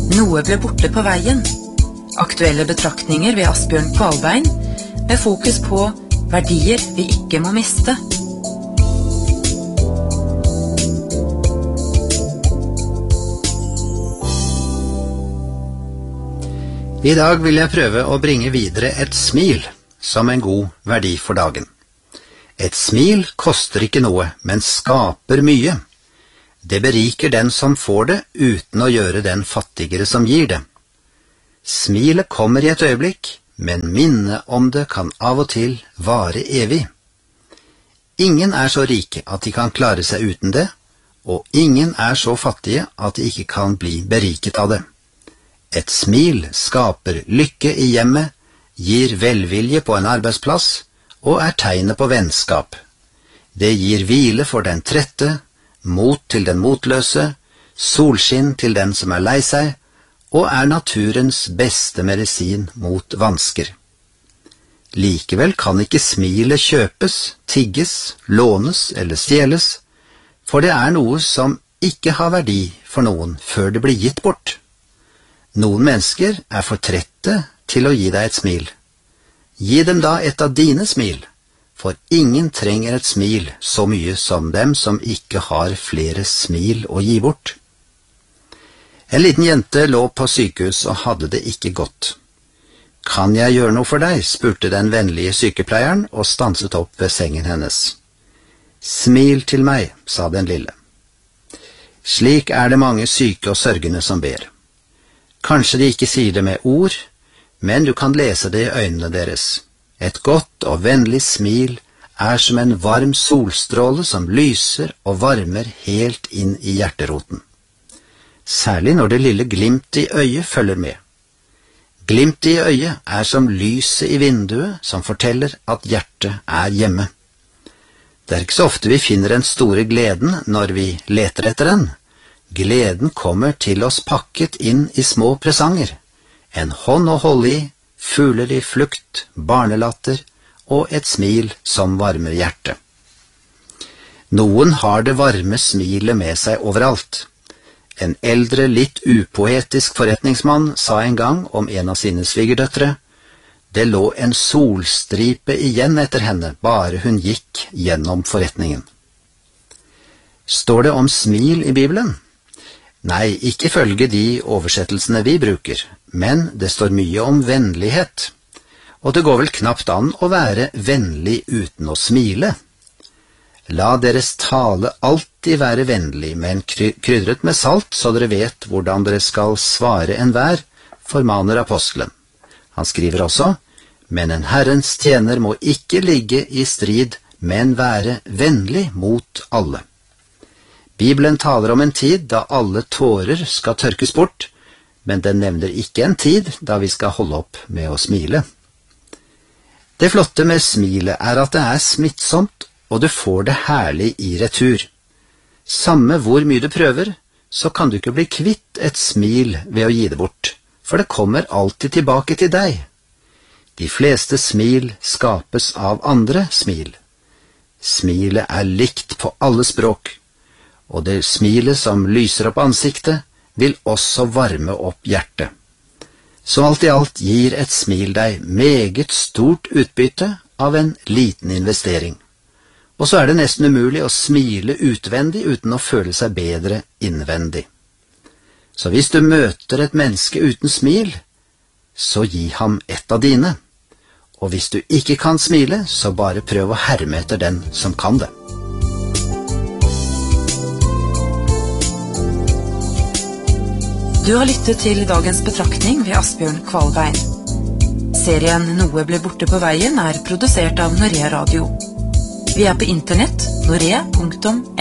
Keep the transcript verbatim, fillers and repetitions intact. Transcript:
Noe ble borte på veien. Aktuelle betraktninger ved Asbjørn Kvalbein, med fokus på verdier vi ikke må miste. I dag vil jeg prøve å bringe videre et smil som en god verdi for dagen. Et smil koster ikke noe, men skaper mye. Det beriker den som får det, uten å gjøre den fattigere som gir det. Smilet kommer i et øyeblikk, men minnet om det kan av og til vare evig. Ingen er så rike at de kan klare seg uten det, og ingen er så fattige at de ikke kan bli beriket av det. Et smil skaper lykke i hjemmet, gir velvilje på en arbeidsplass og er tegnet på vennskap. Det gir hvile for den trette, mot til den motløse, solskinn til den som er lei seg, og er naturens beste medisin mot vansker. Likevel kan ikke smilet kjøpes, tigges, lånes eller stjeles, for det er noe som ikke har verdi for noen før det blir gitt bort. Noen mennesker er for trette til å gi deg et smil. Gi dem da et av dine smil, for ingen trenger et smil så mye som dem som ikke har flere smil å gi bort. En liten jente lå på sykehus og hadde det ikke godt. «Kan jeg gjøre noe for deg?» spurte den vennlige sykepleieren og stanset opp ved sengen hennes. «Smil til meg», sa den lille. Slik er det mange syke og sørgende som ber. Kanskje de ikke sier det med ord, men du kan lese det i øynene deres. Et godt og vennlig smil er som en varm solstråle som lyser og varmer helt inn i hjerteroten. Særlig når det lille glimt i øyet følger med. Glimt i øyet er som lyset i vinduet som forteller at hjertet er hjemme. Det er ikke så ofte vi finner den store gleden når vi leter etter den. Gleden kommer til oss pakket inn i små presanger. En hånd å holde i, fugler i flukt, barnelatter og et smil som varmer hjertet. Noen har det varme smilet med seg overalt. En eldre, litt upoetisk forretningsmann sa en gang om en av sine svigerdøtre: «Det lå en solstripe igjen etter henne, bare hun gikk gjennom forretningen.» Står det om smil i Bibelen? Nei, ikke følge de oversettelsene vi bruker, men det står mye om vennlighet. Og det går vel knapt an å være vennlig uten å smile. La deres tale alltid være vennlig, men krydret med salt, så dere vet hvordan dere skal svare enhver, formaner apostelen. Han skriver også: «Men en Herrens tjener må ikke ligge i strid, men være vennlig mot alle.» Bibelen taler om en tid da alle tårer skal tørkes bort, men den nevner ikke en tid da vi skal holde opp med å smile. Det flotte med smilet er at det er smittsomt, og du får det herlig i retur. Samme hvor mye du prøver, så kan du ikke bli kvitt et smil ved å gi det bort, for det kommer alltid tilbake til deg. De fleste smil skapes av andre smil. Smilet er likt på alle språk, og det smilet som lyser opp ansiktet, vil også varme opp hjertet. Så alt i alt gir et smil deg meget stort utbytte av en liten investering. Og så er det nesten umulig å smile utvendig uten å føle seg bedre innvendig. Så hvis du møter et menneske uten smil, så gi ham et av dine. Og hvis du ikke kan smile, så bare prøv å herme etter den som kan det. Du har lyttet til dagens betraktning ved Asbjørn Kvalbein. Serien Noe ble borte på veien er produsert av Norea Radio. Vi er på internett, norea punktum